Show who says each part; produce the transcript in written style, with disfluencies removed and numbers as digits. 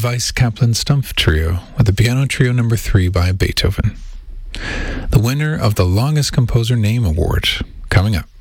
Speaker 1: Weiss Kaplan Stumpf Trio with the Piano Trio No. 3 by Beethoven. The winner of the Longest Composer Name Award, coming up.